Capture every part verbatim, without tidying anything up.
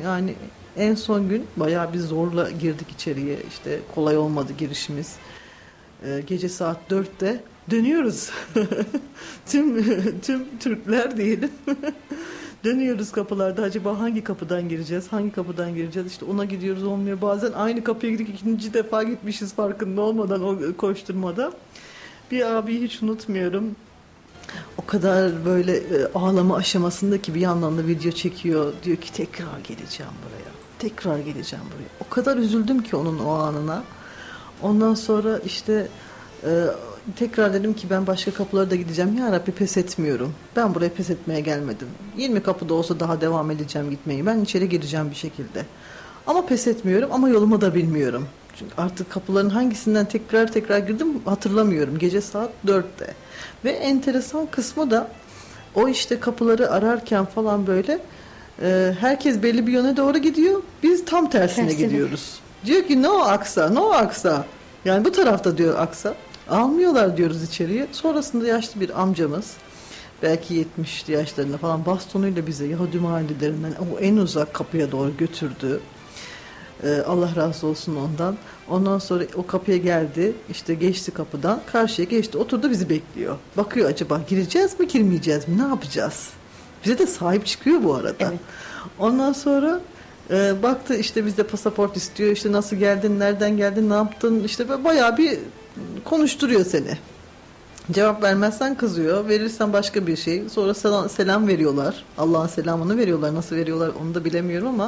Yani en son gün bayağı bir zorla girdik içeriye. İşte kolay olmadı girişimiz. Ee, gece saat dörtte dönüyoruz. tüm tüm Türkler diyelim. Dönüyoruz kapılarda. Acaba hangi kapıdan gireceğiz? Hangi kapıdan gireceğiz? İşte ona gidiyoruz, olmuyor. Bazen aynı kapıya gidip ikinci defa gitmişiz farkında olmadan o koşturmada. Bir abi hiç unutmuyorum. O kadar böyle e, ağlama aşamasında ki bir yandan da video çekiyor. Diyor ki tekrar geleceğim buraya. Tekrar geleceğim buraya. O kadar üzüldüm ki onun o anına. Ondan sonra işte e, tekrar dedim ki ben başka kapılara da gideceğim. Ya Rabbi, pes etmiyorum. Ben buraya pes etmeye gelmedim. yirmi kapıda olsa daha devam edeceğim gitmeyi. Ben içeri gireceğim bir şekilde. Ama pes etmiyorum, ama yolumu da bilmiyorum. Çünkü artık kapıların hangisinden tekrar tekrar girdim hatırlamıyorum. Gece saat dörtte. Ve enteresan kısmı da o işte kapıları ararken falan böyle e, herkes belli bir yöne doğru gidiyor. Biz tam tersine Tersine. gidiyoruz. Diyor ki no aksa, no aksa. Yani bu tarafta diyor aksa. Almıyorlar diyoruz içeriye. Sonrasında yaşlı bir amcamız, belki yetmişli yaşlarında falan, bastonuyla bize Yahudi mahallelerinden o en uzak kapıya doğru götürdü. Ee, Allah razı olsun ondan. Ondan sonra o kapıya geldi. İşte geçti kapıdan. Karşıya geçti. Oturdu, bizi bekliyor. Bakıyor, acaba gireceğiz mi girmeyeceğiz mi? Ne yapacağız? Bize de sahip çıkıyor bu arada. Evet. Ondan sonra e, baktı işte bizde pasaport istiyor. İşte nasıl geldin, nereden geldin, ne yaptın? İşte böyle bayağı bir konuşturuyor seni. Cevap vermezsen kızıyor. Verirsen başka bir şey. Sonra selam, selam veriyorlar. Allah'ın selamını veriyorlar. Nasıl veriyorlar onu da bilemiyorum ama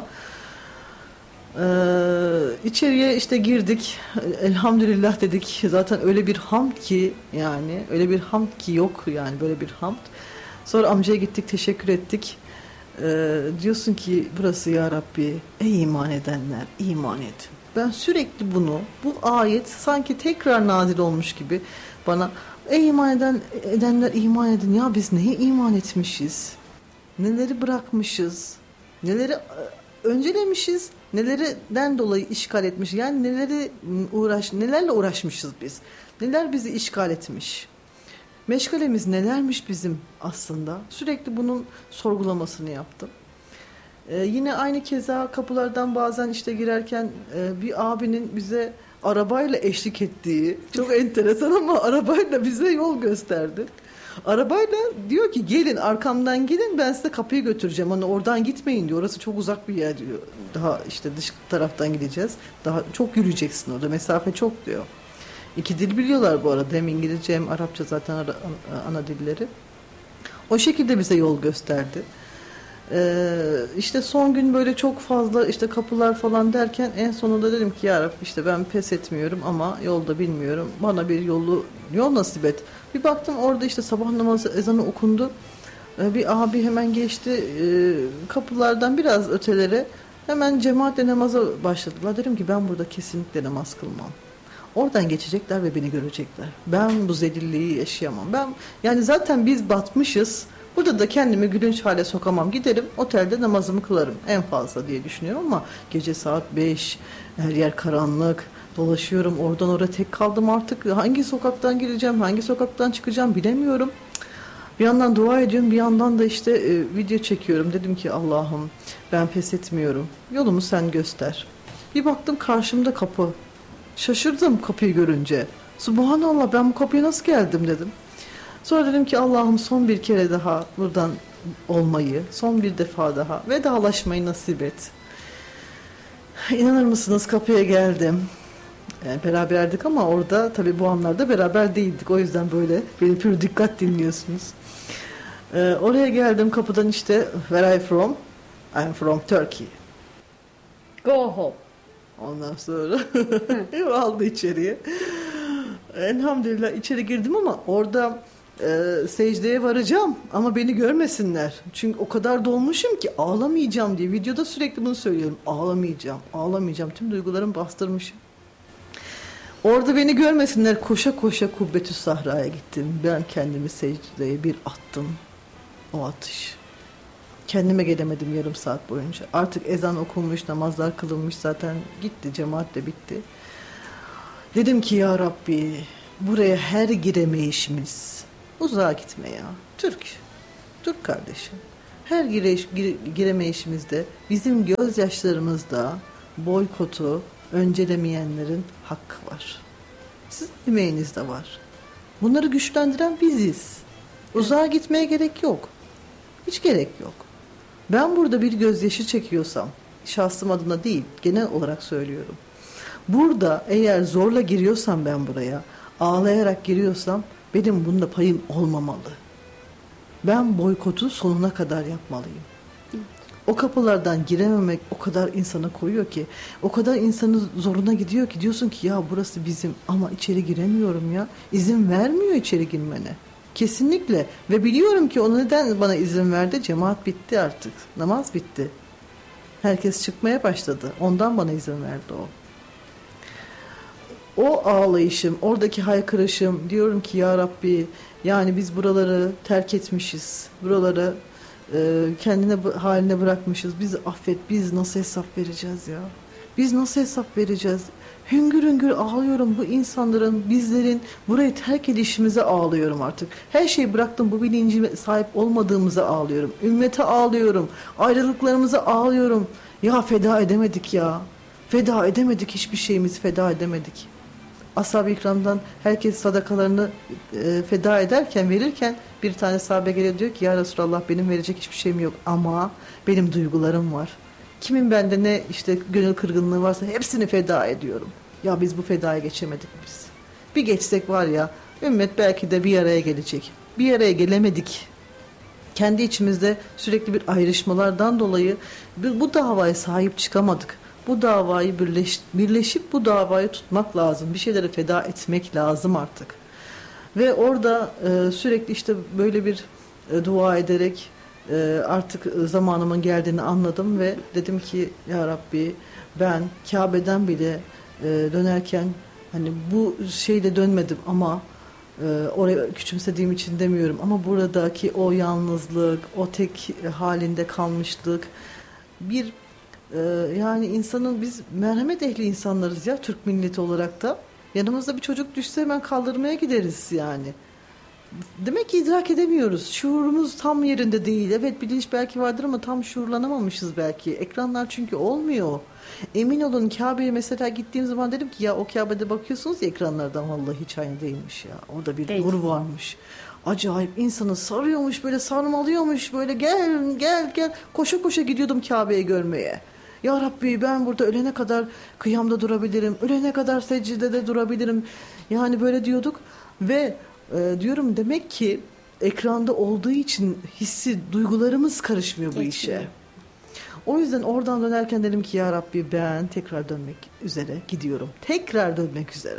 Ee, içeriye işte girdik. Elhamdülillah dedik. Zaten öyle bir hamd ki, yani öyle bir hamd ki yok yani, böyle bir hamd. Sonra amcaya gittik, teşekkür ettik. Ee, diyorsun ki burası ya Rabbi, ey iman edenler iman et. Ben sürekli bunu, bu ayet sanki tekrar nazil olmuş gibi bana, ey iman eden, edenler iman edin. Ya biz neye iman etmişiz? Neleri bırakmışız? Neleri e, öncelemişiz? Nelerden dolayı işgal etmiş? Yani neleri uğraş, nelerle uğraşmışız biz? Neler bizi işgal etmiş? Meşgalemiz nelermiş bizim aslında? Sürekli bunun sorgulamasını yaptım. Ee, yine aynı keza kapılardan bazen işte girerken e, bir abinin bize arabayla eşlik ettiği, çok enteresan ama arabayla bize yol gösterdi. Arabayla diyor ki gelin arkamdan gelin, ben size kapıyı götüreceğim. Hani oradan gitmeyin diyor. Orası çok uzak bir yer diyor. Daha işte dış taraftan gideceğiz. Daha çok yürüyeceksin orada. Mesafe çok diyor. İki dil biliyorlar bu arada. Hem İngilizce hem Arapça zaten ara, ana dilleri. O şekilde bize yol gösterdi. Ee, işte son gün böyle çok fazla işte kapılar falan derken en sonunda dedim ki ya Rabbi, işte ben pes etmiyorum ama yolda bilmiyorum. Bana bir yolu yol nasip et. Bir baktım orada işte sabah namazı ezanı okundu. Ee, bir abi hemen geçti ee, kapılardan biraz ötelere, hemen cemaatle namaza başladılar. Dedim ki ben burada kesinlikle namaz kılmam. Oradan geçecekler ve beni görecekler. Ben bu zelilliği yaşayamam. Ben yani zaten biz batmışız. Burada da kendimi gülünç hale sokamam. Giderim otelde namazımı kılarım en fazla diye düşünüyorum ama gece saat beş, her yer karanlık. Dolaşıyorum oradan oraya, tek kaldım artık. Hangi sokaktan gireceğim, hangi sokaktan çıkacağım bilemiyorum. Bir yandan dua ediyorum, bir yandan da işte e, video çekiyorum. Dedim ki Allah'ım, ben pes etmiyorum. Yolumu sen göster. Bir baktım karşımda kapı. Şaşırdım kapıyı görünce. Subhanallah, ben bu kapıya nasıl geldim dedim. Sonra dedim ki Allah'ım, son bir kere daha buradan olmayı, son bir defa daha vedalaşmayı nasip et. İnanır mısınız, kapıya geldim. Yani beraberdik ama orada tabii bu anlarda beraber değildik. O yüzden böyle beni pür dikkat dinliyorsunuz. Ee, oraya geldim, kapıdan işte where are you from? I'm from Turkey. Go home. Ondan sonra aldı içeriye. Elhamdülillah içeri girdim ama orada e, secdeye varacağım ama beni görmesinler. Çünkü o kadar dolmuşum ki ağlamayacağım diye. Videoda sürekli bunu söylüyorum. Ağlamayacağım, ağlamayacağım. Tüm duygularımı bastırmışım. Orada beni görmesinler. Koşa koşa Kubbetü Sahra'ya gittim. Ben kendimi secdeye bir attım. O atış. Kendime gelemedim yarım saat boyunca. Artık ezan okunmuş, namazlar kılınmış, zaten gitti, cemaat de bitti. Dedim ki ya Rabbi, buraya her giremeyişimiz, uzağa gitme ya. Türk, Türk kardeşim. Her gire, gire, giremeyişimizde bizim gözyaşlarımızda boykotu öncelemeyenlerin hakkı var. Sizin emeğiniz de var. Bunları güçlendiren biziz. Uzağa gitmeye gerek yok. Hiç gerek yok. Ben burada bir gözyaşı çekiyorsam, şahsım adına değil, genel olarak söylüyorum. Burada eğer zorla giriyorsam ben buraya, ağlayarak giriyorsam benim bunda payım olmamalı. Ben boykotu sonuna kadar yapmalıyım. O kapılardan girememek o kadar insana koyuyor ki, o kadar insanın zoruna gidiyor ki diyorsun ki ya burası bizim ama içeri giremiyorum ya. İzin vermiyor içeri girmene. Kesinlikle ve biliyorum ki o neden bana izin verdi? Cemaat bitti artık. Namaz bitti. Herkes çıkmaya başladı. Ondan bana izin verdi o. O ağlayışım, oradaki haykırışım, diyorum ki ya Rabbi, yani biz buraları terk etmişiz. Buraları e, kendine haline bırakmışız. Bizi affet, biz nasıl hesap vereceğiz ya? Biz nasıl hesap vereceğiz? Hüngür hüngür ağlıyorum bu insanların, bizlerin burayı terk edişimize ağlıyorum artık. Her şeyi bıraktım, bu bilinci sahip olmadığımıza ağlıyorum. Ümmete ağlıyorum, ayrılıklarımıza ağlıyorum. Ya feda edemedik ya. Feda edemedik, hiçbir şeyimizi feda edemedik. Ashab-ı İkram'dan herkes sadakalarını e, feda ederken, verirken bir tane sahabe geliyor diyor ki ya Resulallah benim verecek hiçbir şeyim yok ama benim duygularım var. Kimin bende ne işte gönül kırgınlığı varsa hepsini feda ediyorum. Ya biz bu fedaya geçemedik biz. Bir geçsek var ya ümmet belki de bir araya gelecek. Bir araya gelemedik. Kendi içimizde sürekli bir ayrışmalardan dolayı bu davaya sahip çıkamadık. Bu davayı birleş, birleşip bu davayı tutmak lazım. Bir şeylere feda etmek lazım artık. Ve orada e, sürekli işte böyle bir e, dua ederek e, artık zamanımın geldiğini anladım ve dedim ki ya Rabbi ben Kabe'den bile e, dönerken hani bu şeyle dönmedim ama e, oraya küçümsediğim için demiyorum ama buradaki o yalnızlık, o tek halinde kalmışlık bir Ee, yani insanın biz merhamet ehli insanlarız ya Türk milleti olarak da. Yanımızda bir çocuk düşse hemen kaldırmaya gideriz yani. Demek ki idrak edemiyoruz. Şuurumuz tam yerinde değil. Evet bilinç belki vardır ama tam şuurlanamamışız belki. Ekranlar çünkü olmuyor. Emin olun Kabe'ye mesela gittiğim zaman dedim ki ya o Kabe'de bakıyorsunuz ya ekranlardan vallahi hiç aynı değilmiş ya. Orada bir Değil. nur varmış. Acayip insanı sarıyormuş böyle sarmalıyormuş böyle gel gel gel koşa koşa gidiyordum Kabe'yi görmeye. Ya Rabbi ben burada ölene kadar kıyamda durabilirim. Ölene kadar secdede durabilirim. Yani böyle diyorduk ve e, diyorum demek ki ekranda olduğu için hissi duygularımız karışmıyor bu Geçmiyor. işe. O yüzden oradan dönerken dedim ki ya Rabbi ben tekrar dönmek üzere gidiyorum. Tekrar dönmek üzere.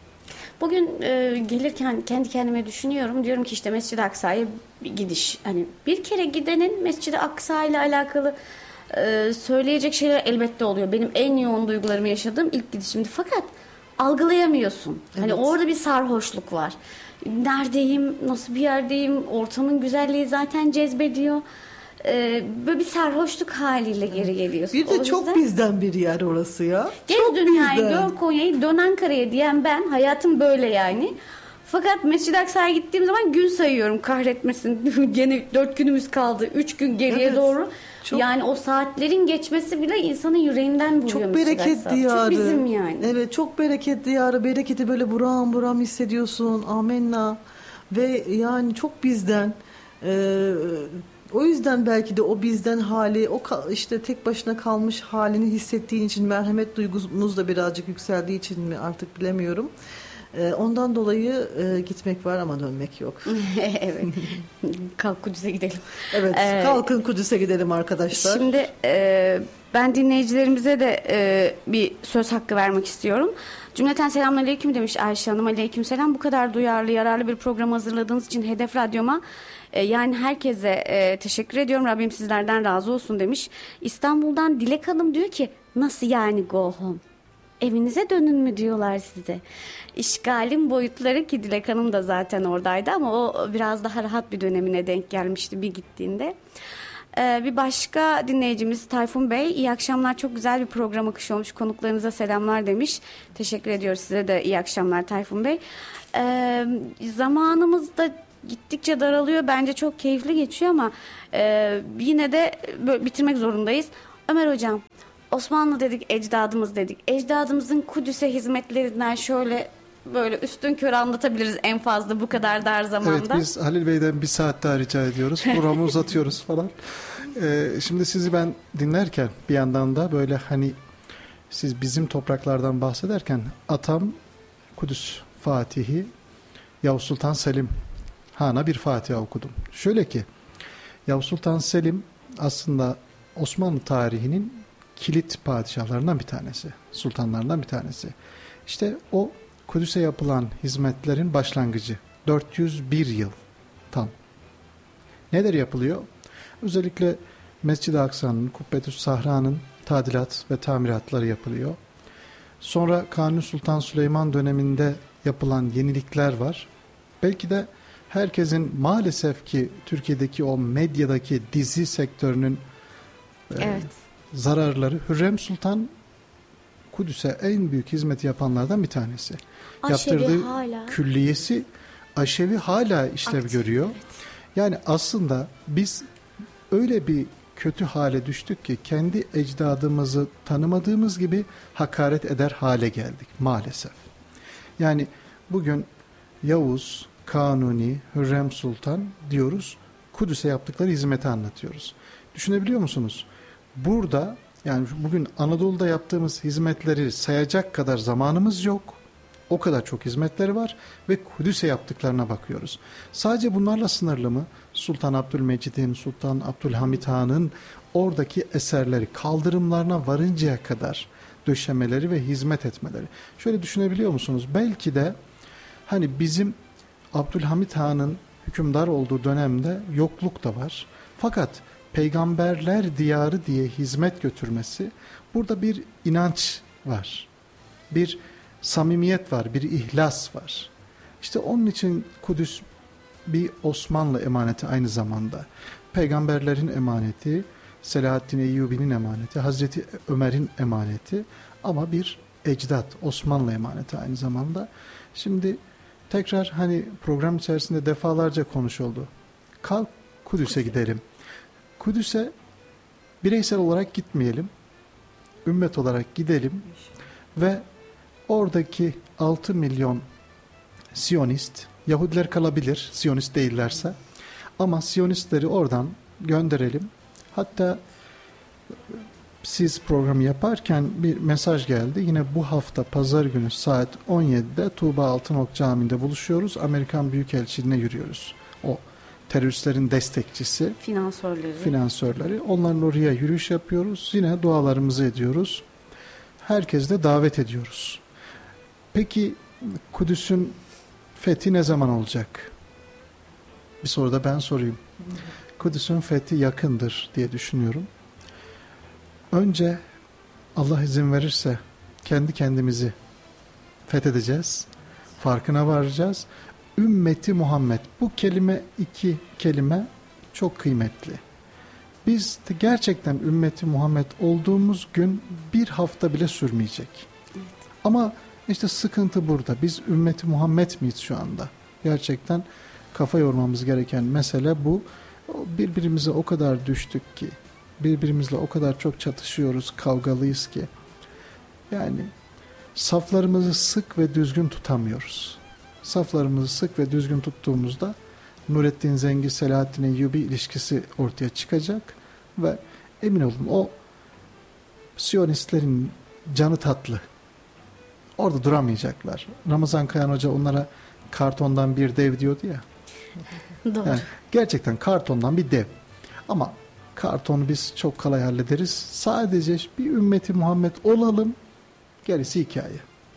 Bugün e, gelirken kendi kendime düşünüyorum. Diyorum ki işte Mescid-i Aksa'ya bir gidiş. Hani bir kere gidenin Mescid-i Aksa ile alakalı e, söyleyecek şeyler elbette oluyor. Benim en yoğun duygularımı yaşadığım ilk gidişimdi. Fakat algılayamıyorsun. Hani Evet. orada bir sarhoşluk var. Neredeyim, nasıl bir yerdeyim, ortamın güzelliği zaten cezbediyor. E, böyle bir sarhoşluk haliyle geri geliyorsun. Bir de O çok yüzden- bizden bir yer orası ya. Gez Çok dünyayı, bizden. gör Konya'yı, dön Ankara'ya diyen ben. Hayatım böyle yani. Fakat Mescid-i Aksa'ya gittiğim zaman gün sayıyorum kahretmesin. Gene dört günümüz kaldı. Üç gün geriye Evet. doğru. Çok- Yani o saatlerin geçmesi bile insanın yüreğinden vuruyor. Çok Mescid-i bereket Aksa. diyarı. Çok bizim yani. Evet çok bereket diyarı. Bereketi böyle buram buram hissediyorsun. Amenna. Ve yani çok bizden. Ee, o yüzden belki de o bizden hali, o ka- işte tek başına kalmış halini hissettiğin için merhamet duygumuz da birazcık yükseldiği için mi artık bilemiyorum. Ee, ondan dolayı e, gitmek var ama dönmek yok. Evet. Kalk Kudüs'e gidelim. Evet Ee, kalkın Kudüs'e gidelim arkadaşlar. Şimdi e, ben dinleyicilerimize de e, bir söz hakkı vermek istiyorum. Cümleten selamünaleyküm demiş Ayşe Hanım. Aleykümselam. Bu kadar duyarlı, yararlı bir program hazırladığınız için Hedef Radyoma e, yani herkese e, teşekkür ediyorum. Rabbim sizlerden razı olsun demiş. İstanbul'dan Dilek Hanım diyor ki nasıl yani go home? Evinize dönün mü diyorlar size. İşgalin boyutları ki Dilek Hanım da zaten oradaydı ama o biraz daha rahat bir dönemine denk gelmişti bir gittiğinde. Ee, bir başka dinleyicimiz Tayfun Bey, iyi akşamlar, çok güzel bir program akışı olmuş, konuklarınıza selamlar demiş. Teşekkür ediyoruz size de, iyi akşamlar Tayfun Bey. Ee, zamanımızda gittikçe daralıyor. Bence çok keyifli geçiyor ama e, yine de böyle bitirmek zorundayız. Ömer Hocam, Osmanlı dedik, ecdadımız dedik. Ecdadımızın Kudüs'e hizmetlerinden şöyle böyle üstün körü anlatabiliriz en fazla bu kadar dar zamanda. Evet, biz Halil Bey'den bir saat daha rica ediyoruz. Programı uzatıyoruz falan. Ee, şimdi sizi ben dinlerken bir yandan da böyle hani siz bizim topraklardan bahsederken atam Kudüs Fatihi Yavuz Sultan Selim Han'a bir Fatiha okudum. Şöyle ki Yavuz Sultan Selim aslında Osmanlı tarihinin kilit padişahlarından bir tanesi, sultanlarından bir tanesi. İşte o Kudüs'e yapılan hizmetlerin başlangıcı. dört yüz bir yıl tam. Neler yapılıyor? Özellikle Mescid-i Aksa'nın, Kubbetü's Sahra'nın tadilat ve tamiratları yapılıyor. Sonra Kanuni Sultan Süleyman döneminde yapılan yenilikler var. Belki de herkesin maalesef ki Türkiye'deki o medyadaki dizi sektörünün evet. e, zararları. Hürrem Sultan Kudüs'e en büyük hizmeti yapanlardan bir tanesi. Aşevi Yaptırdığı hala. külliyesi aşevi hala işlev Aktif, görüyor. Evet. Yani aslında biz öyle bir kötü hale düştük ki kendi ecdadımızı tanımadığımız gibi hakaret eder hale geldik maalesef. Yani bugün Yavuz, Kanuni, Hürrem Sultan diyoruz. Kudüs'e yaptıkları hizmeti anlatıyoruz. Düşünebiliyor musunuz? Burada yani bugün Anadolu'da yaptığımız hizmetleri sayacak kadar zamanımız yok. O kadar çok hizmetleri var ve Kudüs'e yaptıklarına bakıyoruz. Sadece bunlarla sınırlı mı? Sultan Abdülmecid'in, Sultan Abdülhamit Han'ın oradaki eserleri kaldırımlarına varıncaya kadar döşemeleri ve hizmet etmeleri. Şöyle düşünebiliyor musunuz? Belki de hani bizim Abdülhamit Han'ın hükümdar olduğu dönemde yokluk da var. Fakat peygamberler diyarı diye hizmet götürmesi, burada bir inanç var. Bir samimiyet var, bir ihlas var. İşte onun için Kudüs bir Osmanlı emaneti aynı zamanda. Peygamberlerin emaneti, Selahaddin Eyyubi'nin emaneti, Hazreti Ömer'in emaneti ama bir ecdat, Osmanlı emaneti aynı zamanda. Şimdi tekrar hani program içerisinde defalarca konuşuldu. Kalk Kudüs'e gidelim. Kudüs'e bireysel olarak gitmeyelim. Ümmet olarak gidelim ve oradaki altı milyon Siyonist, Yahudiler kalabilir Siyonist değillerse, ama Siyonistleri oradan gönderelim. Hatta siz programı yaparken bir mesaj geldi. Yine bu hafta pazar günü saat on yedide Tuğba Altınok Camii'nde buluşuyoruz. Amerikan Büyükelçiliğine yürüyoruz. O teröristlerin destekçisi, Finansörleri. finansörleri. Onların oraya yürüyüş yapıyoruz. Yine dualarımızı ediyoruz. Herkes de davet ediyoruz. Peki Kudüs'ün fethi ne zaman olacak? Bir soru da ben sorayım. Kudüs'ün fethi yakındır diye düşünüyorum. Önce Allah izin verirse kendi kendimizi fethedeceğiz. Farkına varacağız. Ümmeti Muhammed. Bu kelime, iki kelime çok kıymetli. Biz de gerçekten ümmeti Muhammed olduğumuz gün bir hafta bile sürmeyecek. Evet. Ama işte sıkıntı burada. Biz ümmeti Muhammed miyiz şu anda? Gerçekten kafa yormamız gereken mesele bu. Birbirimize o kadar düştük ki, birbirimizle o kadar çok çatışıyoruz, kavgalıyız ki. Yani saflarımızı sık ve düzgün tutamıyoruz. Saflarımızı sık ve düzgün tuttuğumuzda Nurettin Zengi, Selahaddin Eyyubi ilişkisi ortaya çıkacak ve emin olun o Siyonistlerin canı tatlı. Orada duramayacaklar. Ramazan Kayan Hoca onlara kartondan bir dev diyordu ya. Doğru. Yani gerçekten kartondan bir dev. Ama kartonu biz çok kolay hallederiz. Sadece bir ümmeti Muhammed olalım. Gerisi hikaye.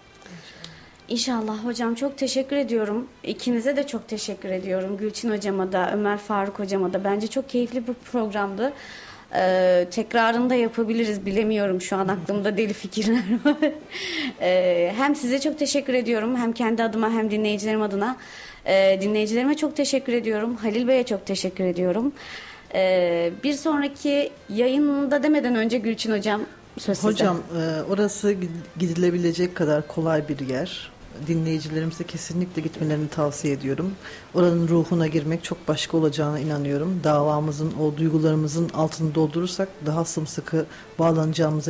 İnşallah hocam, çok teşekkür ediyorum. İkinize de çok teşekkür ediyorum. Gülçin hocama da, Ömer Faruk hocama da. Bence çok keyifli bir programdı. Ee, tekrarını da yapabiliriz, bilemiyorum, şu an aklımda deli fikirler var. ee, hem size çok teşekkür ediyorum, hem kendi adıma hem dinleyicilerim adına. Ee, dinleyicilerime çok teşekkür ediyorum. Halil Bey'e çok teşekkür ediyorum. Ee, bir sonraki yayında demeden önce Gülçin hocam, söz size. Hocam e, orası gidilebilecek kadar kolay bir yer. E, dinleyicilerimize kesinlikle gitmelerini tavsiye ediyorum. Oranın ruhuna girmek çok başka olacağına inanıyorum. Davamızın, o duygularımızın altını doldurursak daha sımsıkı bağlanacağımıza